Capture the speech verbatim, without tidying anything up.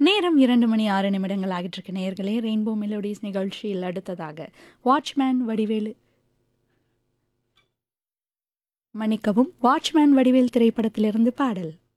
நேரம் இரண்டு மணி ஆறு நிமிடங்கள் ஆகிட்டு இருக்கு நேயர்களே. ரெயின்போ மெலோடிஸ் நிகழ்ச்சியில் அடுத்ததாக வாட்ச்மேன் வடிவேலு மன்னிக்கவும் வாட்ச்மேன் வடிவேல் திரைப்படத்திலிருந்து பாடல்.